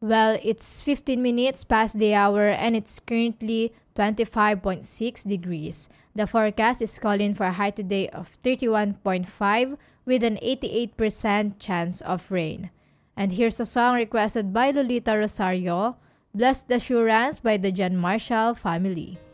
Well, it's 15 minutes past the hour and it's currently 25.6 degrees. The forecast is calling for a high today of 31.5 with an 88% chance of rain. And here's a song requested by Lolita Rosario, Blessed Assurance by the John Marshall family.